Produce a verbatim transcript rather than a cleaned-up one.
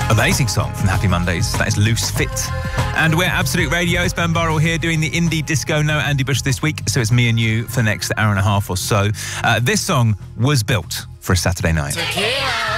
Amazing song from Happy Mondays. That is Loose Fit. And we're Absolute Radio. It's Ben Burrell here doing the indie disco. No Andy Bush this week, so it's me and you for the next hour and a half or so. Uh, this song was built for a Saturday night. Tequila.